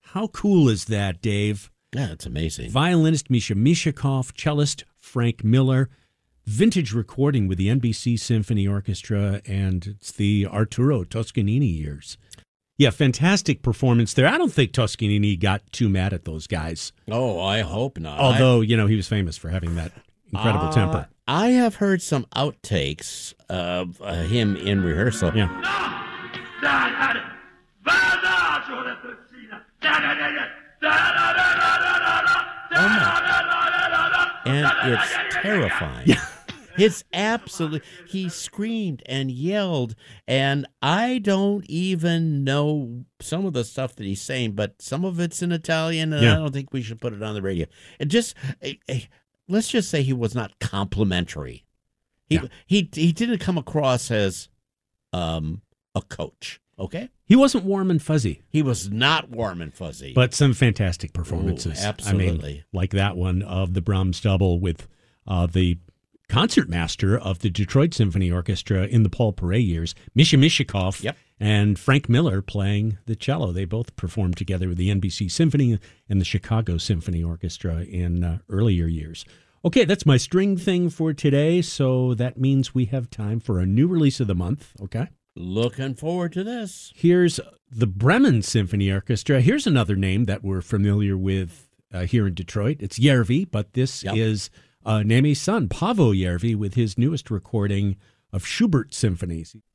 How cool is that, Dave? Yeah, it's amazing. Violinist Misha Mishakov, cellist Frank Miller, vintage recording with the NBC Symphony Orchestra, and it's the Arturo Toscanini years. Yeah, fantastic performance there. I don't think Toscanini got too mad at those guys. Oh, I hope not. Although, he was famous for having that incredible temper. I have heard some outtakes of him in rehearsal. Yeah. And it's terrifying. Yeah. It's absolutely, he screamed and yelled, and I don't even know some of the stuff that he's saying, but some of it's in Italian, and I don't think we should put it on the radio. It just, let's just say he was not complimentary. He didn't come across as a coach, okay? He wasn't warm and fuzzy. He was not warm and fuzzy. But some fantastic performances. Ooh, absolutely. I mean, like that one of the Brahms double with the concertmaster of the Detroit Symphony Orchestra in the Paul Paray years, Misha Mishakov, and Frank Miller playing the cello. They both performed together with the NBC Symphony and the Chicago Symphony Orchestra in earlier years. Okay, that's my string thing for today, so that means we have time for a new release of the month, okay? Looking forward to this. Here's the Bremen Symphony Orchestra. Here's another name that we're familiar with here in Detroit. It's Järvi, but this is Neme's son, Paavo Järvi, with his newest recording of Schubert symphonies.